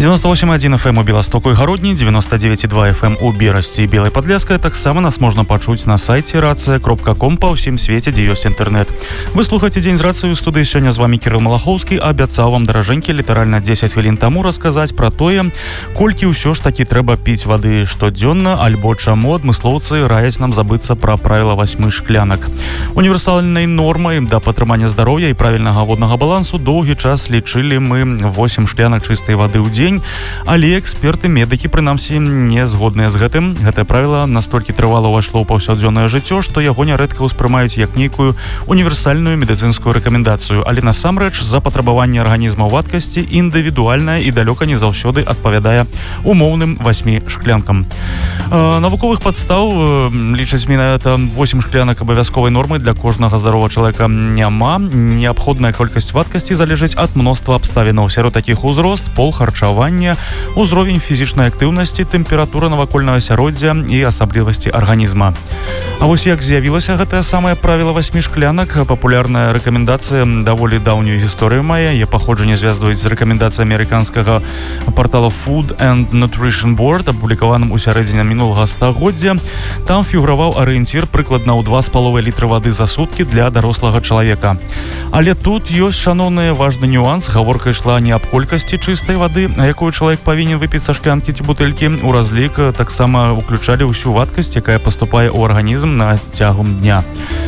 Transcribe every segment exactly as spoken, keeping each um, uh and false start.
девяносто восемь и один эф эм у Беластоку и Гародні, девяносто девять и два эф эм у Берасці і Белай Падляскай. Таксама нас можна пачуць на сайце рация кропка ком па ўсім свеце, дзе ёсць інтэрнэт. Вы слухаеце Дзень з рацыю. У студыі сёння з вами Кирилл Малахоўскі. Абяцаў вам, даражэнькі, літаральна дзесяць хвілін таму расказаць пра тое, колькі ўсё ж такі трэба піць вады штодзённа, альбо чаму адмыслоўцы раяць нам забыцца пра правіла васьмы шклянак. Універсальнай нормай да падтрымання здароўя і правільнага воднага балансу доўгі час лічылі мы восемь шклянак чыстай вады ў дзень. Але эксперты, медыкі, прынамсі, не згодныя з гэтым. Гэтае правіла настолькі трывала ўвайшло ў паўсядзённае жыццё, што яго нярэдка ўспрымаюць як нейкую універсальную медыцынскую рэкамендацыю. Але насамрэч запатрабаванне арганізма ў вадкасці індывідуальнае і далёка не заўсёды адпавядае умоўным васьмі шклянкам. Э, навуковых падстаў э, лічаць менавіта восемь шклянак абавязковай нормы для кожнага здаровага чалавека няма. Неабходная колькасць вадкасці залежыць ад мноства абставінаў. Сярод такіх узрост, пол, харчавання, узровень фізічнай актыўнасці, тэмпература навакольнага асяроддзя і асаблівасці арганізма. А вось як з'явілася гэтае самае правіла васьмі шклянак, папулярная рэкамендацыя даволі даўнюю гісторыю мае. Яе паходжанне звязваюць з рэкамендацыяй амерыканскага партала Food and Nutrition Board, апублікаваным у сярэдзіне мінулага стагоддзя. Там фігураваў арыенцір прыкладна ў два з паловай літры вады за суткі для дарослага чалавека. Але тут ёсць, шаноўныя, важны нюанс. Гаворка ішла не аб колькасці чыстай вады, а якую чалавек павінен выпіць са шклянкі ці бутэлькі. У разлік таксама уключалі ўсю вадкасць, якая паступае ў арганізм на цягам дня.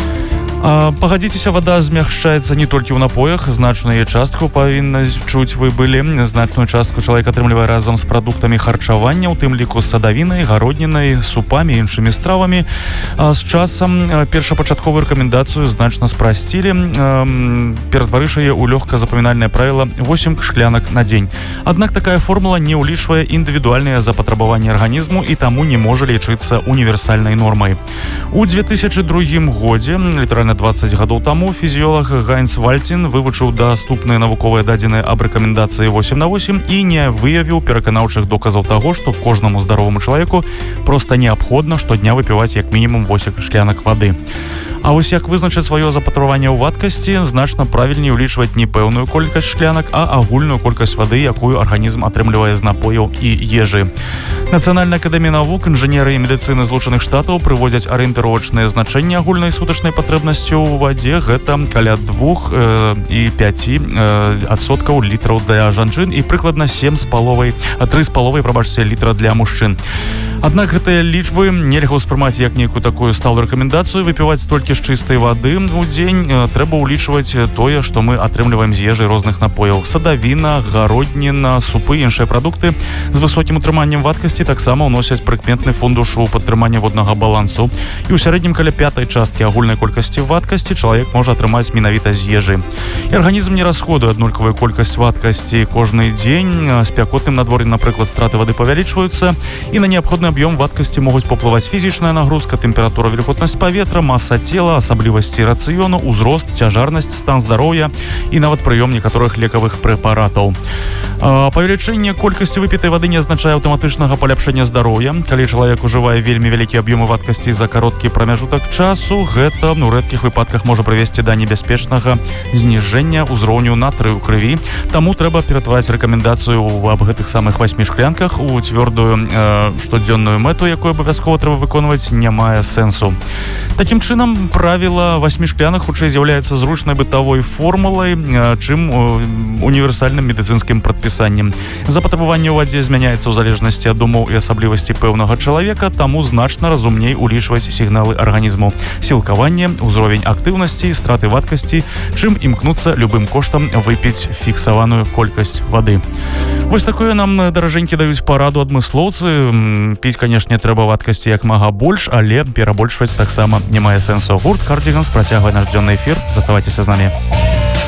А, пагадзіцеся, вада змягчаецца не толькі ў напоях. Значную яе частку павінна чуць вы былі. Значную частку чалавек атрымлівае разам з прадуктамі харчавання, у тым ліку з садавінай, гароднінай, супамі і іншымі стравамі. А з часам першапачатковую рэкамендацыю значна спрасцілі, ператварыўшы яе ў лёгка запамінальнае правіла восемь шклянак на дзень. Аднак такая формула не ўлічвае індывідуальныя запатрабаванні арганізму і таму не можа лічыцца універсальнай нормай. У две тысячы другім годзе, літаральна двадцать гадоў таму, фізіолог Гайнц Вальцін вывучыў даступныя навуковыя дадзеныя аб рэкамендацыі восемь на восемь і не выявіў пераканаўчых доказаў таго, што кожнаму здароваму чалавеку проста неабходна штодня выпіваць як мінімум восемь шклянак вады. А вось як вызначыць сваё запатрабаванне ў вадкасці, значна правільней улічваць не пэўную колькасць шклянак, а агульную колькасць вады, якую арганізм атрымлівае з напояў і ежы. Нацыянальная акадэмія навук, інжынеры і медыцыны Злучаных Штатаў прыводзяць арыентыровачнае значэнне агульнай сутачнай патребнасці ў вадзе. Гэта каля двух і пяці адсоткаў літраў для жанчын і прыкладна сем з паловай, тры з паловай, прабачце, літра для мужчын. Аднак гэтыя лічбы нельга ўспрымаць як нейкую такую сталую рэкамендацыю. Выпіваць толькі з чыстай вады ў дзень трэба ўлічваць тое, што мы атрымліваем з ежы розных напояў. Садавіна, гародніна, супы і іншыя прадукты з высокім утрыманнем вадкасці таксама ўносяць прыкметны фундуш у падтрыманне воднага балансу. І ў сярэднім каля пятай часткі агульнай колькасці вадкасці чалавек можа атрымаць менавіта з ежы. І арганізм не расходуе аднолькавую колькасць вадкасці кожны дзень. Спякотным надвор'ем, напрыклад, страты вады павялічваюцца, і на неабходны аб'ём вадкасці могуць паўплываць фізічная нагрузка, тэмпература, вільготнасць паветра, маса цела, асаблівасці рацыёну, узрост, цяжарнасць, стан здароўя і нават прыём некаторых лекавых прэпаратаў. Павелічэнне колькасці выпітай вады не азначае аўтаматычнага паляпшэння здароўя. Калі чалавек ужывае вельмі вялікія аб'ёмы вадкасці за кароткі прамежутак часу, гэта ў рэдкіх выпадках можа прывесці да небяспечнага зніжэння ўзроўню натрыю ў крыві. Таму трэба ператвараць рэкамендацыю аб гэтых самых васьмі шклянках у цвёрдую э, штодзённую мэту, якую абавязкова трэба выконваць, не мае сэнсу. Такім чынам, правіла васьмі шклянак хутчэй з'яўляецца зручнай бытавой формулай, чым універсальным медыцынскім прадпісаннем. Запатрабаванне ў вадзе змяняецца ў залежнасці ад умоў і асаблівасці пэўнага чалавека, таму значна разумней улічваць сігналы арганізму, сілкаванне, узровень актыўнасці, страты вадкасці, чым імкнуцца любым коштам выпіць фіксаваную колькасць вады. Вось такое нам, даражэнькі, даюць параду адмыслоўцы. Піць, канешне, трэба вадкасці як мага больш, але перабольшваць таксама не мае сэнсу. Гурт Cardigans працягвае наш дзённы эфір. Заставайцеся з намі.